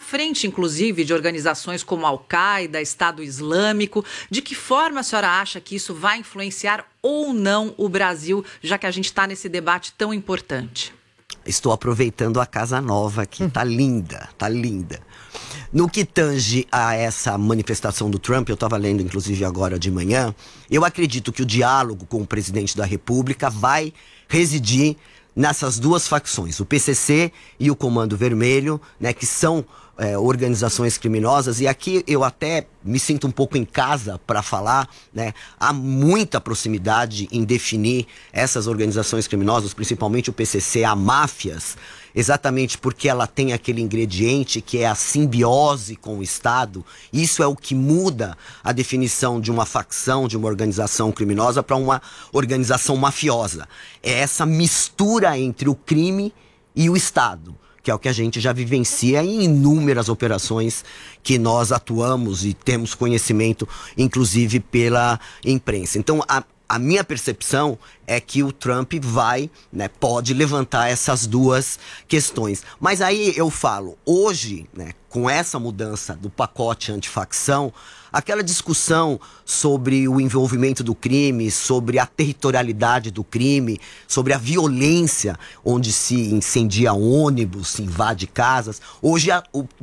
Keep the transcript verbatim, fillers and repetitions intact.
frente, inclusive, de organizações como a Al-Qaeda, Estado Islâmico. De que forma a senhora acha que isso vai influenciar ou não o Brasil, já que a gente está nesse debate tão importante? Estou aproveitando a casa nova aqui, tá linda, tá linda. No que tange a essa manifestação do Trump, eu estava lendo inclusive agora de manhã, eu acredito que o diálogo com o presidente da República vai residir nessas duas facções, o P C C e o Comando Vermelho, né, que são é, organizações criminosas, e aqui eu até me sinto um pouco em casa para falar, né, há muita proximidade em definir essas organizações criminosas, principalmente o P C C, a máfias, exatamente porque ela tem aquele ingrediente que é a simbiose com o Estado. Isso é o que muda a definição de uma facção, de uma organização criminosa para uma organização mafiosa. É essa mistura entre o crime e o Estado, que é o que a gente já vivencia em inúmeras operações que nós atuamos e temos conhecimento, inclusive pela imprensa. Então, a A minha percepção é que o Trump vai, né, pode levantar essas duas questões. Mas aí eu falo, hoje, né, com essa mudança do pacote antifacção, aquela discussão sobre o envolvimento do crime, sobre a territorialidade do crime, sobre a violência onde se incendia ônibus, se invade casas, hoje a, o